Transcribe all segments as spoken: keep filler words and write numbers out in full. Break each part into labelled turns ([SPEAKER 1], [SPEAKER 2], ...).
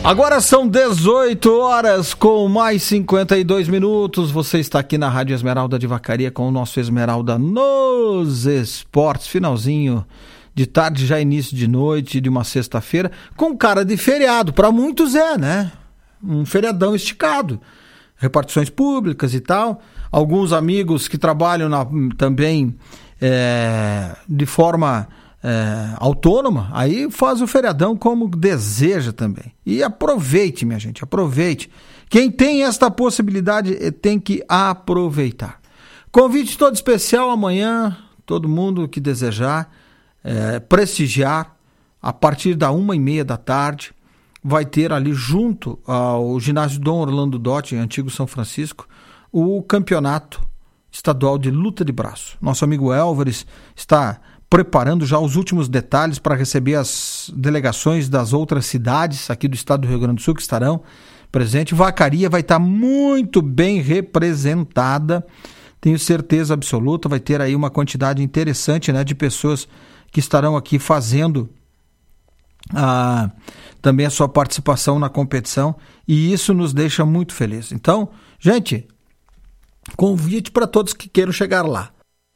[SPEAKER 1] Agora são dezoito horas com mais cinquenta e dois minutos. Você está aqui na Rádio Esmeralda de Vacaria com o nosso Esmeralda nos Esportes. Finalzinho de tarde, já início de noite de uma sexta-feira, com cara de feriado. Para muitos é, né? Um feriadão esticado. Repartições públicas e tal. Alguns amigos que trabalham na, também é, de forma... É, autônoma, aí faz o feriadão como deseja também. E aproveite, minha gente, aproveite. Quem tem esta possibilidade tem que aproveitar. Convite todo especial amanhã, todo mundo que desejar é, prestigiar, a partir da uma e meia da tarde, vai ter ali junto ao ginásio Dom Orlando Dotti, antigo São Francisco, o campeonato estadual de luta de braço. Nosso amigo Álvares está preparando já os últimos detalhes para receber as delegações das outras cidades aqui do estado do Rio Grande do Sul que estarão presentes. Vacaria vai estar muito bem representada, tenho certeza absoluta. Vai ter aí uma quantidade interessante, né, de pessoas que estarão aqui fazendo a, também a sua participação na competição, e isso nos deixa muito felizes. Então, gente, convite para todos que queiram chegar lá.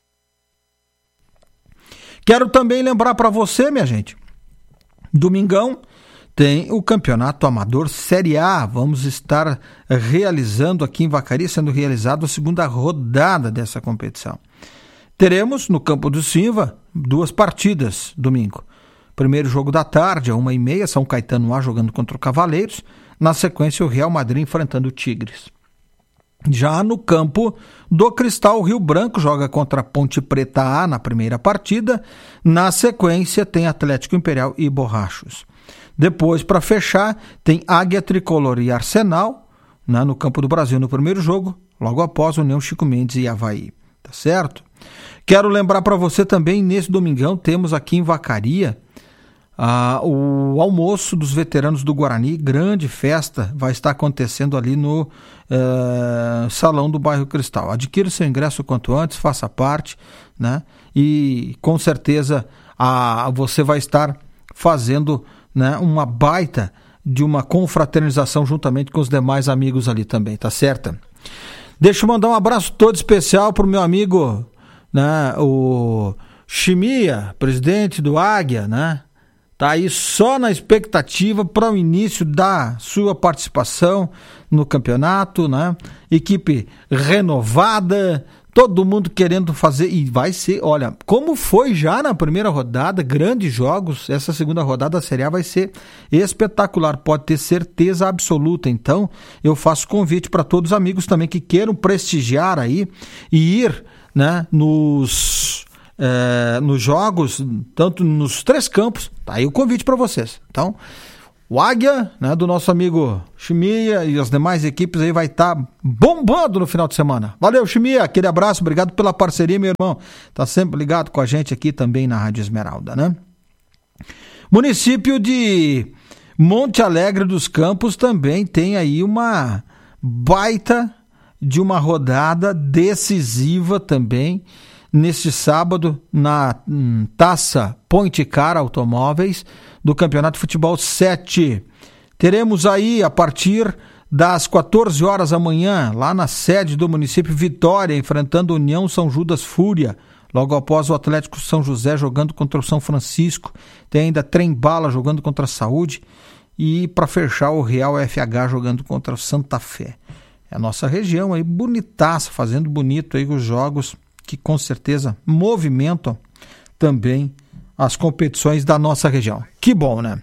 [SPEAKER 1] Quero também lembrar para você, minha gente, domingão tem o Campeonato Amador Série A. Vamos estar realizando aqui em Vacaria, sendo realizada a segunda rodada dessa competição. Teremos no Campo do Silva duas partidas domingo. Primeiro jogo da tarde, a uma e meia, São Caetano A jogando contra o Cavaleiros. Na sequência, o Real Madrid enfrentando o Tigres. Já no campo do Cristal, o Rio Branco joga contra a Ponte Preta A na primeira partida. Na sequência tem Atlético Imperial e Borrachos. Depois, para fechar, tem Águia Tricolor e Arsenal, né, no Campo do Brasil no primeiro jogo. Logo após, União Chico Mendes e Avaí. Tá certo? Quero lembrar para você também, nesse domingão, temos aqui em Vacaria Ah, o almoço dos veteranos do Guarani. Grande festa vai estar acontecendo ali no eh, Salão do Bairro Cristal. Adquira seu ingresso quanto antes, faça parte, né? E com certeza a, você vai estar fazendo, né, uma baita de uma confraternização juntamente com os demais amigos ali também, tá certo? Deixa eu mandar um abraço todo especial pro meu amigo, né, o Chimia, presidente do Águia, né? Tá aí só na expectativa para o início da sua participação no campeonato, né? Equipe renovada, todo mundo querendo fazer, e vai ser, olha, como foi já na primeira rodada, grandes jogos, essa segunda rodada da Série A vai ser espetacular, pode ter certeza absoluta. Então, eu faço convite para todos os amigos também que queiram prestigiar aí e ir, né, nos... É, nos jogos, tanto nos três campos. Tá aí o convite para vocês. Então, o Águia, né, do nosso amigo Chimia e as demais equipes aí vai estar tá bombando no final de semana. Valeu, Chimia, aquele abraço, obrigado pela parceria, meu irmão. Tá sempre ligado com a gente aqui também na Rádio Esmeralda, né? Município de Monte Alegre dos Campos também tem aí uma baita de uma rodada decisiva também neste sábado, na hum, Taça Point Car Automóveis do Campeonato de Futebol sete. Teremos aí, a partir das quatorze horas da manhã, lá na sede do município, Vitória, enfrentando União São Judas Fúria. Logo após, o Atlético São José jogando contra o São Francisco. Tem ainda Trem Bala jogando contra a Saúde. E, para fechar, o Real F H jogando contra o Santa Fé. É a nossa região aí, bonitaça, fazendo bonito aí os jogos que com certeza movimentam também as competições da nossa região. Que bom, né?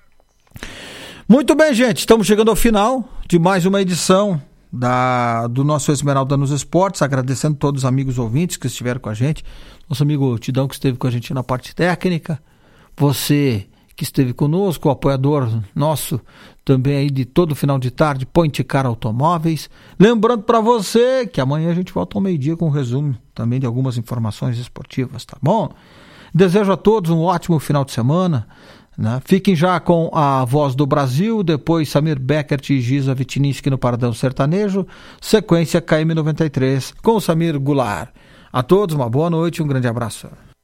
[SPEAKER 1] Muito bem, gente, estamos chegando ao final de mais uma edição da, do nosso Esmeralda nos Esportes, agradecendo todos os amigos ouvintes que estiveram com a gente, nosso amigo Tidão que esteve com a gente na parte técnica, você que esteve conosco, o apoiador nosso também aí de todo final de tarde, Point Car Automóveis. Lembrando para você que amanhã a gente volta ao meio-dia com um resumo também de algumas informações esportivas, tá bom? Desejo a todos um ótimo final de semana, né? Fiquem já com a Voz do Brasil, depois Samir Beckert e Giza Vitiniski no Paradão Sertanejo, sequência K M noventa e três com o Samir Goulart. A todos uma boa noite e um grande abraço.